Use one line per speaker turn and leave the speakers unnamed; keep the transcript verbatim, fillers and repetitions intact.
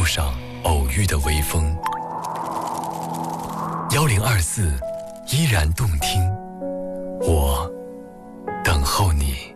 路上偶遇的微风。幺零二四依然动听，我等候你。